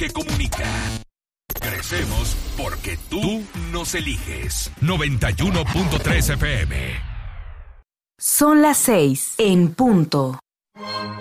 que comunica. Crecemos porque tú nos eliges. 91.3 FM. Son las 6 en punto.